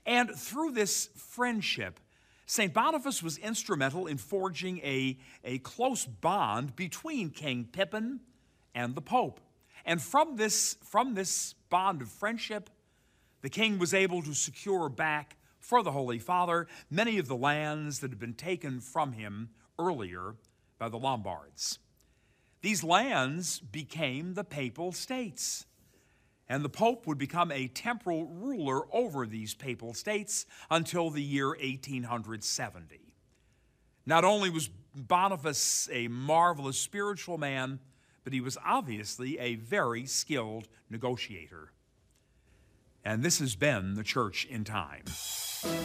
And through this friendship, St. Boniface was instrumental in forging a close bond between King Pippin and the Pope. And from this bond of friendship, the king was able to secure back for the Holy Father many of the lands that had been taken from him earlier by the Lombards. These lands became the Papal States, and the Pope would become a temporal ruler over these Papal States until the year 1870. Not only was Boniface a marvelous spiritual man, but he was obviously a very skilled negotiator. And this has been the Church in Time.